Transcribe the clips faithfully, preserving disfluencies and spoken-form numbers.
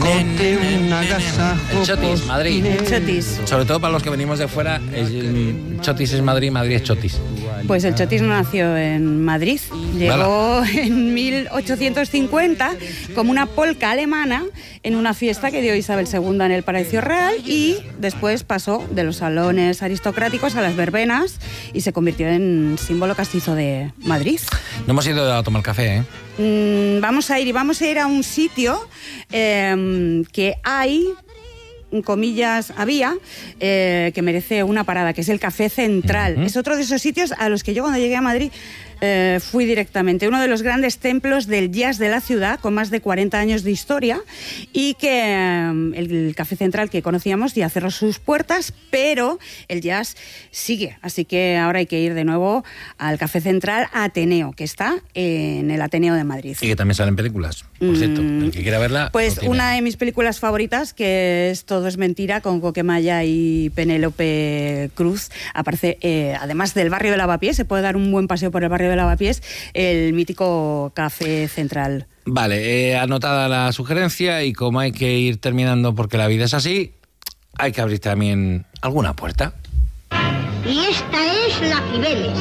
escote, un agasajo. El Chotis, Madrid. El Chotis. Sobre todo para los que venimos de fuera, el Chotis es Madrid, Madrid es Chotis. Pues el Chotis no nació en Madrid, llegó ¿Vale? en mil ochocientos cincuenta como una polca alemana en una fiesta que dio Isabel segunda en el Palacio Real y después pasó de los salones aristocráticos a las verbenas y se convirtió en símbolo castizo de Madrid. No hemos ido a tomar café, ¿eh? Mm, vamos a ir y vamos a ir a un sitio eh, que hay... comillas, había, eh, que merece una parada, que es el Café Central. Uh-huh. Es otro de esos sitios a los que yo cuando llegué a Madrid eh, fui directamente. Uno de los grandes templos del jazz de la ciudad, con más de cuarenta años de historia, y que eh, el, el Café Central que conocíamos ya cerró sus puertas, pero el jazz sigue. Así que ahora hay que ir de nuevo al Café Central Ateneo, que está en el Ateneo de Madrid. Y que también salen películas, por mm, cierto. El que quiera verla... Pues una de mis películas favoritas, que es Todo es mentira, con Coquemaya y Penélope Cruz, aparece, eh, además del barrio de Lavapiés, se puede dar un buen paseo por el barrio de Lavapiés, el mítico Café Central. Vale, eh, anotada la sugerencia, y como hay que ir terminando porque la vida es así, hay que abrir también alguna puerta. Y esta es la Cibeles.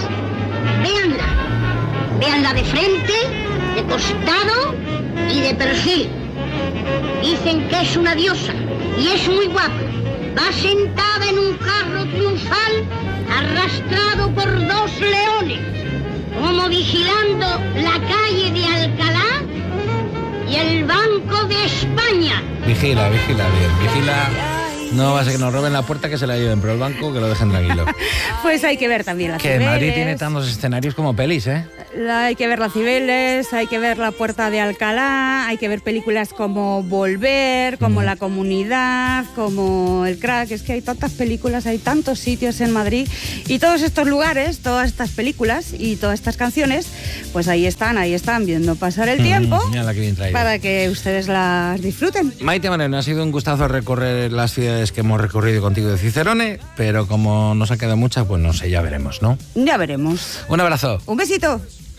Véanla. Véanla de frente, de costado y de perfil. Dicen que es una diosa y es muy guapa. Va sentada en un carro triunfal arrastrado por dos leones, como vigilando la calle de Alcalá y el Banco de España. Vigila, vigila bien, vigila. No va a ser que nos roben la puerta, que se la lleven, pero el banco que lo dejen tranquilo. Pues hay que ver también las Que Cibeles. Madrid tiene tantos escenarios como pelis, ¿eh? La, hay que ver las Cibeles, hay que ver la Puerta de Alcalá, hay que ver películas como Volver, como mm. La Comunidad, como El Crack. Es que hay tantas películas, hay tantos sitios en Madrid, y todos estos lugares, todas estas películas y todas estas canciones, pues ahí están, ahí están, viendo pasar el mm, tiempo la que para que ustedes las disfruten. Maite Moreno, ha sido un gustazo recorrer las ciudades que hemos recorrido contigo de Cicerone, pero como nos ha quedado muchas, pues no sé, ya veremos, ¿no? Ya veremos. Un abrazo. Un besito.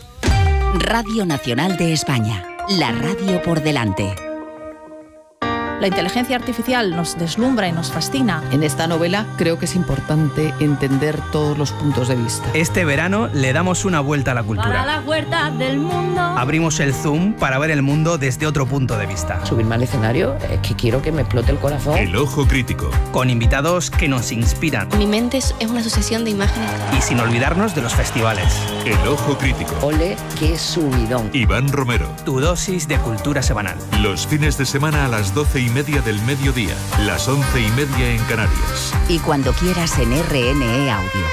Radio Nacional de España, la radio por delante. La inteligencia artificial nos deslumbra y nos fascina. En esta novela creo que es importante entender todos los puntos de vista. Este verano le damos una vuelta a la cultura. Para las huertas del mundo. Abrimos el zoom para ver el mundo desde otro punto de vista. Subirme al escenario es que quiero que me explote el corazón. El ojo crítico. Con invitados que nos inspiran. Mi mente es una asociación de imágenes. Y sin olvidarnos de los festivales. El ojo crítico. Ole, qué subidón. Iván Romero. Tu dosis de cultura semanal. Los fines de semana a las doce y media del mediodía, las once y media en Canarias. Y cuando quieras en R N E Audio.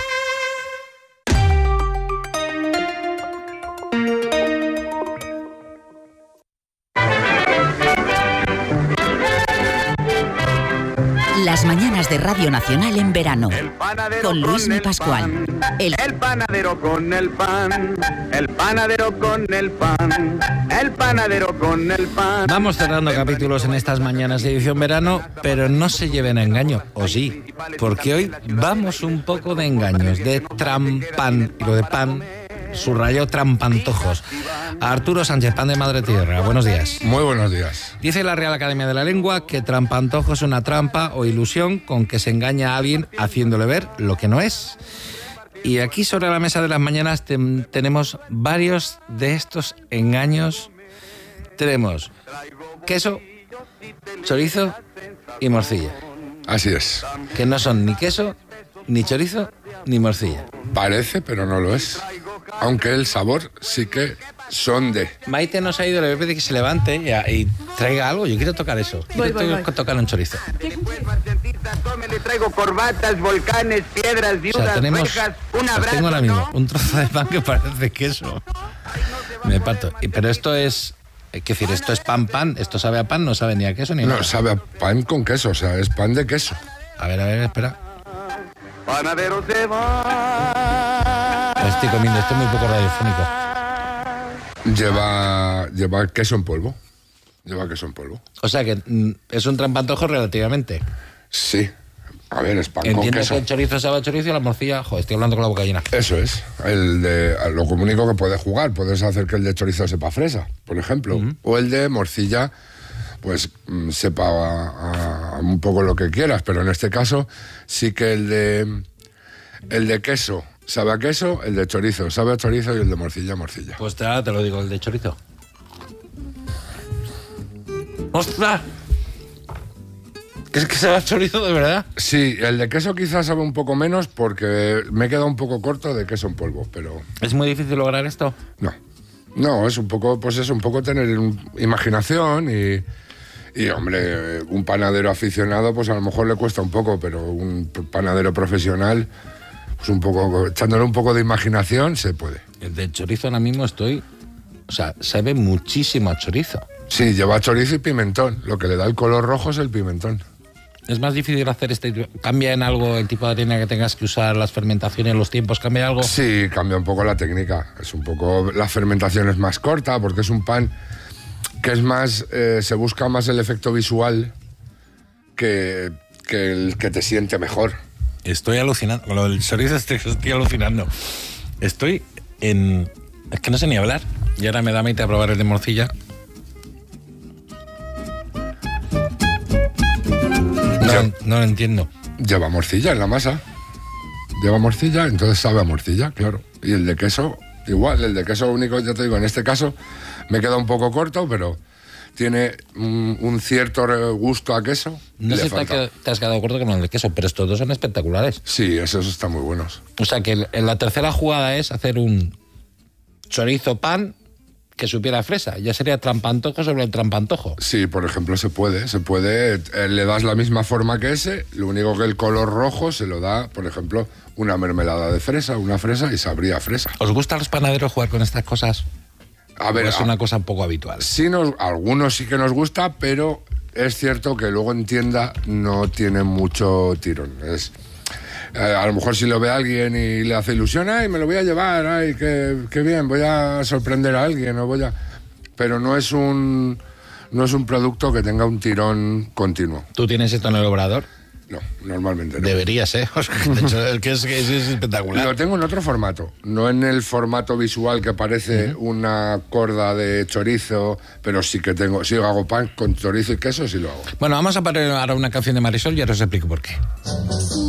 Las mañanas de Radio Nacional en verano, con Luismi Pascual. El... el panadero con el pan, el panadero con el pan, el panadero con el pan. Vamos cerrando capítulos en estas mañanas de edición verano, pero no se lleven a engaño, o sí, porque hoy vamos un poco de engaños, de trampan, y lo de pan subrayó trampantojos. A Arturo Sánchez, pan de Madre Tierra, buenos días. Muy buenos días. Dice la Real Academia de la Lengua que trampantojo es una trampa o ilusión con que se engaña a alguien haciéndole ver lo que no es. Y aquí sobre la mesa de las mañanas te, tenemos varios de estos engaños. Tenemos queso, chorizo y morcilla. Así es. Que no son ni queso, ni chorizo, ni morcilla. Parece, pero no lo es. Aunque el sabor sí que son de... Maite nos ha ido, le voy a pedir que se levante y, y traiga algo. Yo quiero tocar eso. Quiero voy, voy, voy. tocar un chorizo. Le traigo corbatas, volcanes, piedras, viudas, o sea, tenemos, rejas, un abrazo, pues tengo ahora mismo ¿no? un trozo de pan que parece queso. Me parto. Y, pero esto es... ¿Qué decir? ¿Esto es pan, pan? ¿Esto sabe a pan? No sabe ni a queso ni a No, nada. sabe a pan con queso. O sea, es pan de queso. A ver, a ver, espera. Panadero se va. Estoy comiendo, esto es muy poco radiofónico. Lleva, lleva queso en polvo. Lleva queso en polvo. O sea que mm, es un trampantojo relativamente. Sí. A ver, es pan Entiendo con queso. Que el chorizo sabe a chorizo y la morcilla... Joder, estoy hablando con la boca llena. Eso es. El de, lo único que puedes jugar. Puedes hacer que el de chorizo sepa fresa, por ejemplo. Uh-huh. O el de morcilla, pues sepa a, a un poco lo que quieras, pero en este caso sí que el de el de queso sabe a queso, el de chorizo sabe a chorizo y el de morcilla a morcilla. Pues te, ahora te lo digo, el de chorizo. ¡Ostras! ¿Qué es que sabe a chorizo de verdad? Sí, el de queso quizás sabe un poco menos porque me he quedado un poco corto de queso en polvo, pero... ¿Es muy difícil lograr esto? No. No, es un poco, pues es un poco tener un, imaginación y, y, hombre, un panadero aficionado, pues a lo mejor le cuesta un poco, pero un panadero profesional, pues un poco, echándole un poco de imaginación, se puede. El de chorizo ahora mismo estoy... O sea, sabe muchísimo a chorizo. Sí, lleva chorizo y pimentón. Lo que le da el color rojo es el pimentón. ¿Es más difícil hacer este... ¿Cambia en algo el tipo de harina que tengas que usar, las fermentaciones, los tiempos? ¿Cambia algo? Sí, cambia un poco la técnica. Es un poco... La fermentación es más corta porque es un pan que es más... Eh, se busca más el efecto visual que, que el que te siente mejor. Estoy alucinando. Con lo del chorizo estoy, estoy alucinando. Estoy en... Es que no sé ni hablar. Y ahora me da mente a probar el de morcilla. No, no lo entiendo. Lleva morcilla en la masa. Lleva morcilla, entonces sabe a morcilla, claro. Y el de queso, igual. El de queso único, ya te digo, en este caso me queda un poco corto, pero tiene un, un cierto gusto a queso. No sé si te, te has quedado corto con el de queso, pero estos dos son espectaculares. Sí, esos están muy buenos. O sea que en la tercera jugada es hacer un chorizo pan que supiera a fresa. Ya sería trampantojo sobre el trampantojo. Sí, por ejemplo, se puede. Se puede. Eh, le das la misma forma que ese, lo único que el color rojo se lo da, por ejemplo, una mermelada de fresa, una fresa y sabría a fresa. ¿Os gusta a los panaderos jugar con estas cosas? A ver, ¿O es una cosa un poco habitual? Sí, nos, algunos sí que nos gusta, pero es cierto que luego en tienda no tiene mucho tirón. Es... Eh, a lo mejor si lo ve a alguien y le hace ilusión, ay, me lo voy a llevar, ay, qué, qué bien, voy a sorprender a alguien, o voy a... Pero no es un no es un producto que tenga un tirón continuo. ¿Tú tienes esto en el obrador? No, normalmente no. Deberías, ¿eh? De hecho, es que es, es, es espectacular. Lo tengo en otro formato, no en el formato visual que parece uh-huh. una corda de chorizo, pero sí que tengo, sí hago pan con chorizo y queso, sí lo hago. Bueno, vamos a parar ahora una canción de Marisol y ahora os explico por qué.